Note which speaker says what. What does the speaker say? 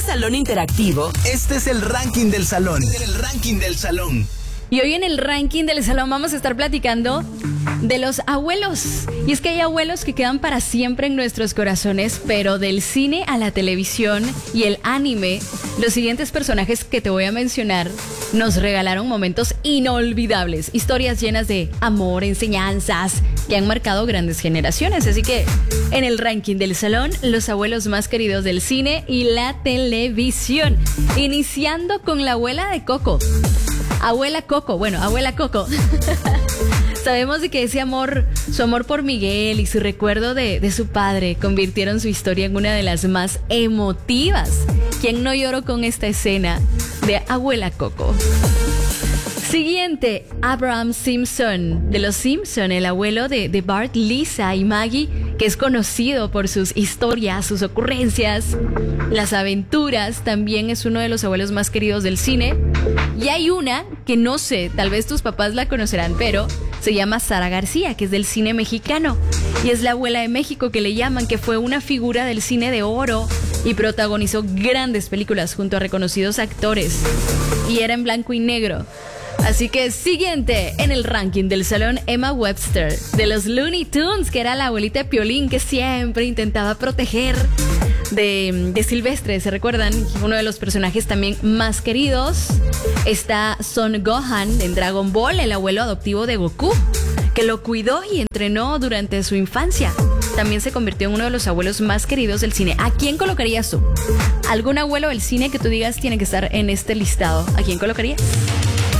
Speaker 1: salón interactivo,
Speaker 2: este es el ranking del salón. El ranking del salón.
Speaker 3: Y hoy en el ranking del salón vamos a estar platicando de los abuelos. Y es que hay abuelos que quedan para siempre en nuestros corazones, pero del cine a la televisión y el anime, los siguientes personajes que te voy a mencionar nos regalaron momentos inolvidables, historias llenas de amor, enseñanzas que han marcado grandes generaciones. Así que en el ranking del salón, los abuelos más queridos del cine y la televisión. Iniciando con la abuela de Coco. Abuela Coco. Sabemos de que ese amor, su amor por Miguel y su recuerdo de su padre convirtieron su historia en una de las más emotivas. ¿Quién no lloró con esta escena de Abuela Coco? Siguiente, Abraham Simpson, de los Simpson, el abuelo de Bart, Lisa y Maggie, que es conocido por sus historias, sus ocurrencias, las aventuras. También es uno de los abuelos más queridos del cine. Y hay una que no sé, tal vez tus papás la conocerán, pero se llama Sara García, que es del cine mexicano. Y es la abuela de México que le llaman, que fue una figura del cine de oro y protagonizó grandes películas junto a reconocidos actores. Y era en blanco y negro. Así que siguiente en el ranking del salón, Emma Webster, de los Looney Tunes, que era la abuelita de Piolín que siempre intentaba proteger de Silvestre, ¿se recuerdan? Uno de los personajes también más queridos. Está Son Gohan en Dragon Ball, el abuelo adoptivo de Goku, que lo cuidó y entrenó durante su infancia. También se convirtió en uno de los abuelos más queridos del cine. ¿A quién colocarías tú? ¿Algún abuelo del cine que tú digas tiene que estar en este listado? ¿A quién colocarías?